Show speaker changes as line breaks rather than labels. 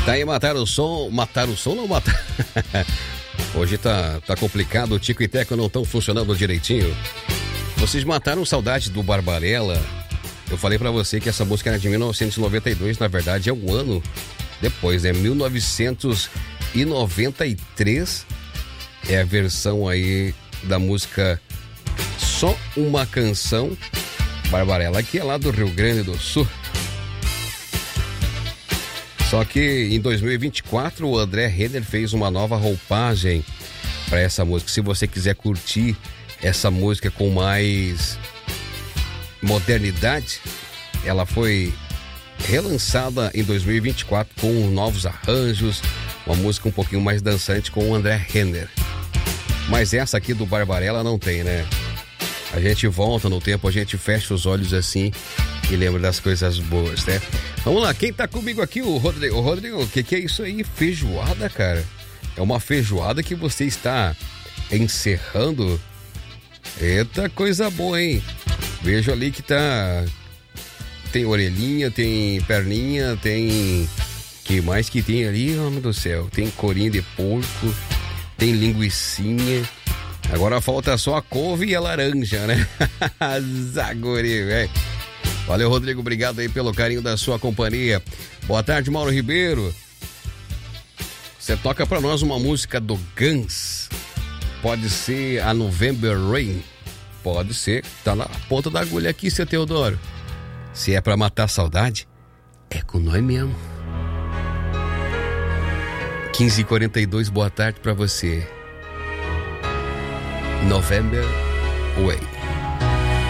Tá aí, mataram o som não mataram? Hoje tá complicado, o Tico e Teco não estão funcionando direitinho. Vocês mataram saudade do Barbarella. Eu falei pra você que essa música era de 1992, na verdade é um ano depois, né? 1993 é a versão aí da música Só Uma Canção. Barbarella, que é lá do Rio Grande do Sul. Só que em 2024 o André Renner fez uma nova roupagem para essa música. Se você quiser curtir essa música com mais modernidade, ela foi relançada em 2024 com novos arranjos, uma música um pouquinho mais dançante com o André Renner. Mas essa aqui do Barbarella não tem, né? A gente volta no tempo, a gente fecha os olhos assim e lembra das coisas boas, né? Vamos lá, quem tá comigo aqui? O Rodrigo. Rodrigo, o que é isso aí? Feijoada, cara? É uma feijoada que você está encerrando? Eita, coisa boa, hein? Vejo ali que tá... Tem orelhinha, tem perninha, tem... Que mais que tem ali, homem do céu? Tem corinha de porco, tem linguicinha. Agora falta só a couve e a laranja, né? Zaguri, velho. Valeu, Rodrigo, obrigado aí pelo carinho da sua companhia. Boa tarde, Mauro Ribeiro. Você toca pra nós uma música do Guns. Pode ser a November Rain. Pode ser, tá na ponta da agulha aqui, seu Teodoro. Se é pra matar a saudade, é com nós mesmo. 15h42, boa tarde pra você. November Way.